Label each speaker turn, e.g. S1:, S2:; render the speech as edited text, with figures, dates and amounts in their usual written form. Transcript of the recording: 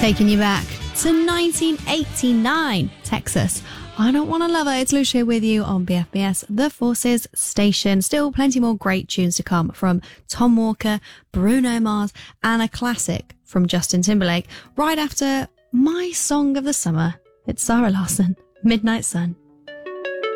S1: Taking you back to 1989, Texas. I Don't Wanna Love Her. It's Lucia with you on BFBS, The Forces station. Still plenty more great tunes to come from Tom Walker, Bruno Mars, and a classic from Justin Timberlake. Right after my song of the summer, it's Sarah Larsson, Midnight Sun.